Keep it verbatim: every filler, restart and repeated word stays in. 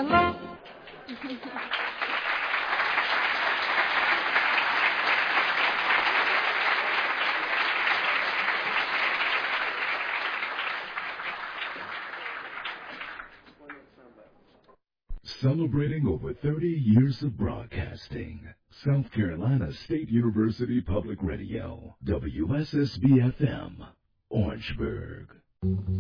love. Celebrating over thirty years of broadcasting. South Carolina State University Public Radio, W S S B F M, Orangeburg.